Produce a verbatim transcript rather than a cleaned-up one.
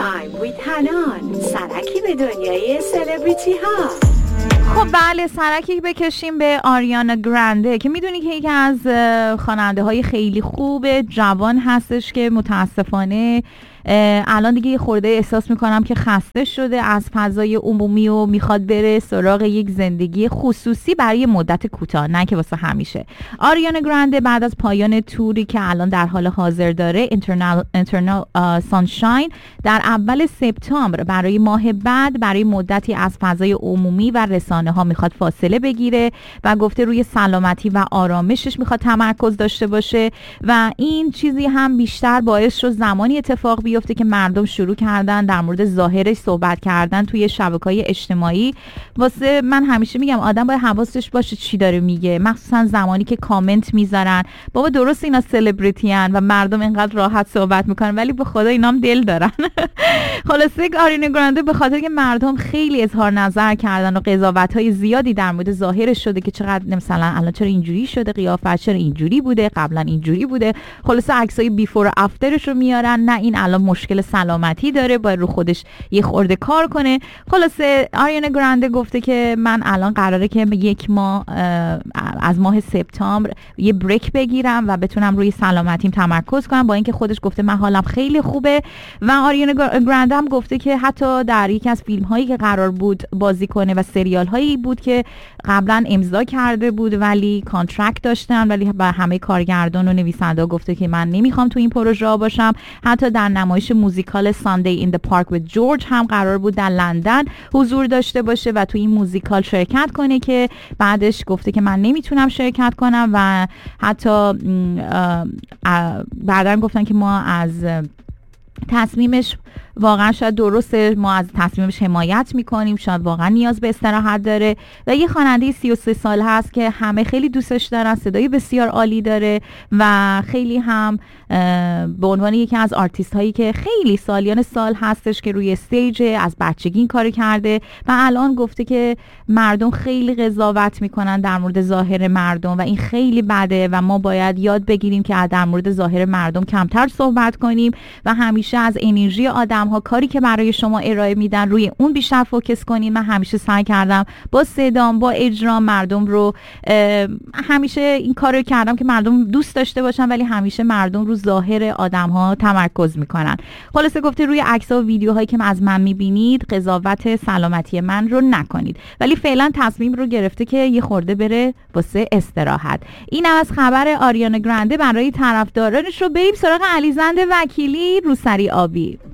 تایم with حنان، سرکی به دنیای سلبریتی ها. خب بله، سرکی بکشیم به آریانا گرانده که میدونی که یکی از خواننده های خیلی خوب جوان هستش که متاسفانه الان دیگه یه خورده احساس میکنم که خسته شده از فضای عمومی و میخواد بره سراغ یک زندگی خصوصی برای مدت کوتاه، نه که واسه همیشه. آریانا گرانده بعد از پایان توری که الان در حال حاضر داره Eternal, Eternal uh, Sunshine در اول سپتامبر برای ماه بعد برای مدتی از فضای عمومی و رسانه ها میخواد فاصله بگیره و گفته روی سلامتی و آرامشش میخواد تمرکز داشته باشه و این چیزی هم بیشتر باعث شد زمانی اتفاق بیفته که مردم شروع کردن در مورد ظاهرش صحبت کردن توی شبکه‌های اجتماعی. واسه من همیشه میگم آدم باید حواسش باشه چی داره میگه، مخصوصا زمانی که کامنت میذارن. بابا درست اینا سلبریتی ان و مردم اینقدر راحت صحبت میکنن ولی به خدا اینام دل دارن. خلاصه آریانا گرانده به خاطر که مردم خیلی اظهار نظر کردن و قضاوت‌های زیادی در مورد ظاهرش شده که چقدر مثلا الان چرا اینجوری شده، قیافش چرا اینجوری بوده، قبلا اینجوری بوده. خلاصه عکسای بیفور و افترش رو میارن، نه این الان مشکل سلامتی داره باید رو خودش یه خورده کار کنه. خلاصه آریانا گرانده گفته که من الان قراره که یک ماه از ماه سپتامبر یه بریک بگیرم و بتونم روی سلامتیم تمرکز کنم، با اینکه خودش گفته من حالم خیلی خوبه. و آریانا گرانده هم گفته که حتی در یکی از فیلم هایی که قرار بود بازی کنه و سریال هایی بود که قبلا امضا کرده بود ولی کانترکت داشتن، ولی با همه کارگردان و نویسنده گفته که من نمیخوام تو این پروژه باشم. حتی در نمایش موزیکال ساندی این د پارک with جورج هم قرار بود در لندن حضور داشته باشه و تو این موزیکال شرکت کنه که بعدش گفته که من نمیتونم شرکت کنم و حتی بعداً گفتن که ما از تصمیمش واقعا شاید درسته، ما از تصمیمش حمایت میکنیم، شاید واقعا نیاز به استراحت داره. و یه خواننده سی و سه سال هست که همه خیلی دوستش دارن، صدای بسیار عالی داره و خیلی هم به عنوان یکی از آرتیست هایی که خیلی سالیان سال هستش که روی استیج از بچگی این کارو کرده و الان گفته که مردم خیلی قضاوت میکنن در مورد ظاهر مردم و این خیلی بده و ما باید یاد بگیریم که در مورد ظاهر مردم کمتر صحبت کنیم و همیشه از انرژی آدم ها کاری که برای شما ارائه میدن روی اون بیشتر فوکس کنین. من همیشه سعی کردم با صدام با اجرا مردم رو همیشه این کارو کردم که مردم دوست داشته باشن ولی همیشه مردم رو ظاهر آدم ها تمرکز میکنن. خلاصه گفته روی عکس‌ها و ویدیوهایی که از من میبینید قضاوت سلامتی من رو نکنید، ولی فعلا تصمیم رو گرفته که یه خورده بره واسه استراحت. این از خبر آریانا گرانده برای طرفدارانش. رو بریم سراغ علیزند وکیلی روسری آبی.